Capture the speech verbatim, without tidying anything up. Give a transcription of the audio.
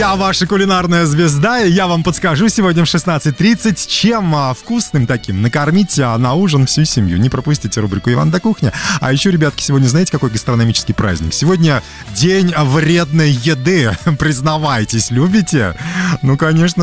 Я ваша кулинарная звезда, и я вам подскажу сегодня в шестнадцать тридцать, чем а, вкусным таким накормить а, на ужин всю семью. Не пропустите рубрику «Иван да кухня». А еще, ребятки, сегодня знаете, какой гастрономический праздник? Сегодня день вредной еды. Признавайтесь, любите? Ну, конечно.